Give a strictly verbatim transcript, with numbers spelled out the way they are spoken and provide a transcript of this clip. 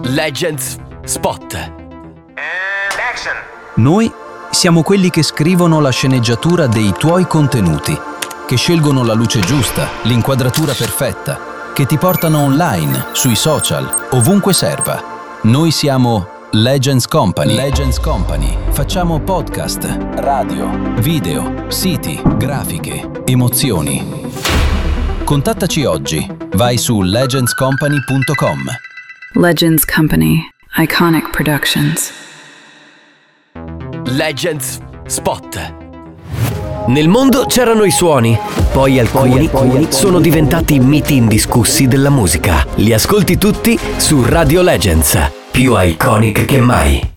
Legends Spot. And action. Noi siamo quelli che scrivono la sceneggiatura dei tuoi contenuti, che scelgono la luce giusta, l'inquadratura perfetta, che ti portano online, sui social, ovunque serva. Noi siamo Legends Company. Legends Company. Facciamo podcast, radio, video, siti, grafiche, emozioni. Contattaci oggi. Vai su legends company punto com. Legends Company. Iconic Productions. Legends Spot. Nel mondo c'erano i suoni, poi alcuni, poi alcuni sono diventati miti indiscussi della musica. Li ascolti tutti su Radio Legends, più iconic che mai.